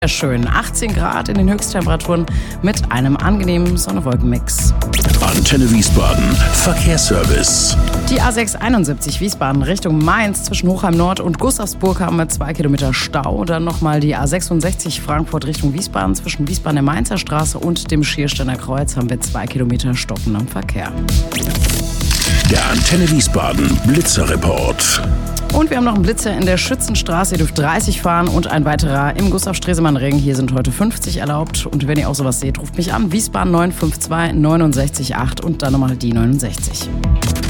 Schön, 18 Grad in den Höchsttemperaturen mit einem angenehmen Sonne-Wolken-Mix. Antenne Wiesbaden, Verkehrsservice. Die A671 Wiesbaden Richtung Mainz zwischen Hochheim Nord und Gustavsburg haben wir 2 Kilometer Stau. Dann nochmal die A66 Frankfurt Richtung Wiesbaden zwischen Wiesbaden der Mainzer Straße und dem Schiersteiner Kreuz haben wir 2 Kilometer Stocken am Verkehr. Der Antenne Wiesbaden Blitzerreport. Und wir haben noch einen Blitzer in der Schützenstraße. Ihr dürft 30 fahren und ein weiterer im Gustav-Stresemann-Ring. Hier sind heute 50 erlaubt. Und wenn ihr auch sowas seht, ruft mich an. Wiesbaden 952 69 8 und dann nochmal die 69.